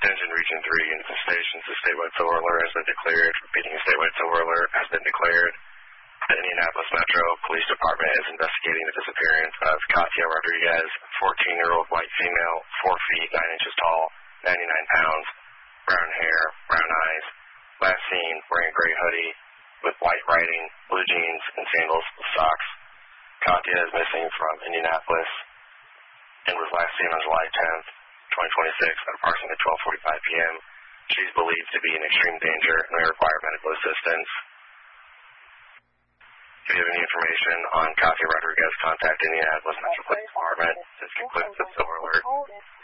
Attention Region 3 units and stations, the statewide tow alert has been declared. Repeating, a statewide tow alert has been declared. The Indianapolis Metro Police Department is investigating the disappearance of Katia Rodriguez, 14-year-old white female, 4 feet 9 inches tall, 99 pounds, brown hair, brown eyes, last seen wearing a gray hoodie with white writing, blue jeans, and sandals with socks. Katia is missing from Indianapolis and was last seen on July 10th, 2026 at approximately 12:45 p.m. She's believed to be in extreme danger and may require medical assistance. If you have any information on Katia Rodriguez, contact Indianapolis Metro Police Department. This concludes the tow alert.